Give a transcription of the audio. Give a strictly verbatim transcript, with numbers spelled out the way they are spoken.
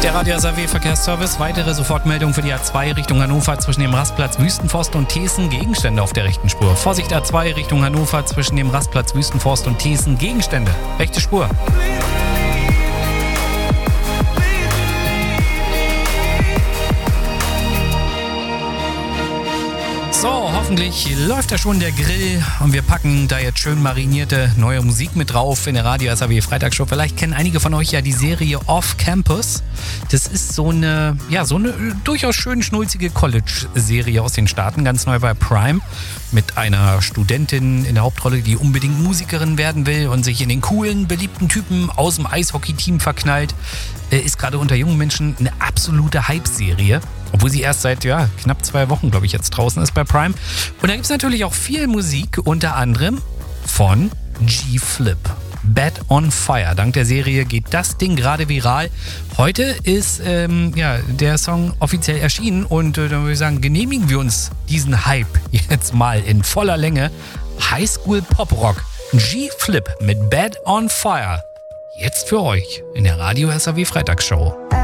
Der Radio S R W Verkehrsservice. Weitere Sofortmeldung für die A zwei Richtung Hannover zwischen dem Rastplatz Wüstenforst und Thesen. Gegenstände auf der rechten Spur. Vorsicht A zwei Richtung Hannover zwischen dem Rastplatz Wüstenforst und Thesen. Gegenstände. Rechte Spur. So, hoffentlich läuft da schon der Grill und wir packen da jetzt schön marinierte neue Musik mit drauf in der Radio S R W Freitagsshow. Vielleicht kennen einige von euch ja die Serie Off Campus. Das ist so eine, ja, so eine durchaus schön schnulzige College-Serie aus den Staaten, ganz neu bei Prime, mit einer Studentin in der Hauptrolle, die unbedingt Musikerin werden will und sich in den coolen, beliebten Typen aus dem Eishockey-Team verknallt. Ist gerade unter jungen Menschen eine absolute Hype-Serie. Obwohl sie erst seit ja, knapp zwei Wochen, glaube ich, jetzt draußen ist bei Prime. Und da gibt es natürlich auch viel Musik, unter anderem von G-Flip. Bad on Fire. Dank der Serie geht das Ding gerade viral. Heute ist ähm, ja, der Song offiziell erschienen und äh, dann würde ich sagen, genehmigen wir uns diesen Hype jetzt mal in voller Länge. Highschool Pop Rock. G-Flip mit Bad on Fire. Jetzt für euch in der Radio S R W Freitagsshow.